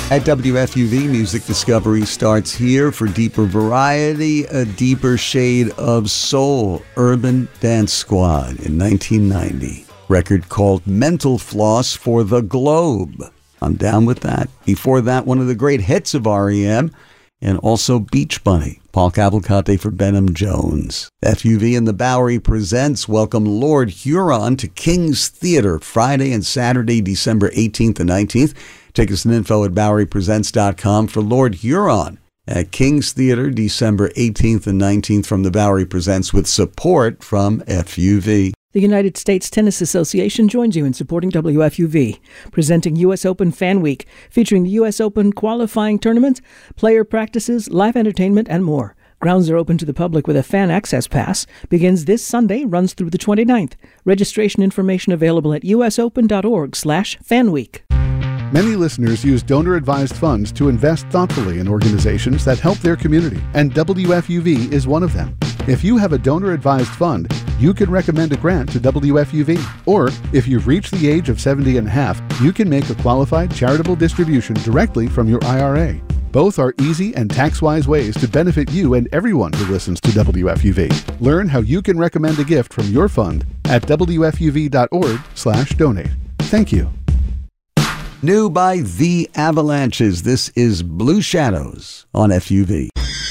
At WFUV, music discovery starts here. For deeper variety, a deeper shade of soul. Urban Dance Squad in 1990. Record called Mental Floss for the Globe. I'm down with that. Before that, one of the great hits of REM, and also Beach Bunny. Paul Cavalcante for Benham Jones. FUV and the Bowery presents welcome Lord Huron to King's Theater Friday and Saturday, December 18th and 19th. Tickets and info at BoweryPresents.com for Lord Huron at King's Theater, December 18th and 19th from the Bowery Presents with support from FUV. The United States Tennis Association joins you in supporting WFUV, presenting U.S. Open Fan Week, featuring the U.S. Open qualifying tournament, player practices, live entertainment, and more. Grounds are open to the public with a fan access pass. Begins this Sunday, runs through the 29th. Registration information available at usopen.org/fanweek. Many listeners use donor-advised funds to invest thoughtfully in organizations that help their community, and WFUV is one of them. If you have a donor-advised fund, you can recommend a grant to WFUV. Or, if you've reached the age of 70 and a half, you can make a qualified charitable distribution directly from your IRA. Both are easy and tax-wise ways to benefit you and everyone who listens to WFUV. Learn how you can recommend a gift from your fund at WFUV.org/donate. Thank you. New by The Avalanches, this is Blue Shadows on FUV.